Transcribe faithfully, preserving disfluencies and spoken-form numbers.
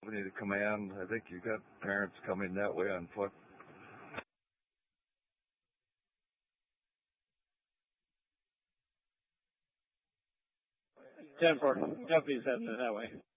Company to command. I think you got parents coming that way on foot. ten four, Duffy's heading that way.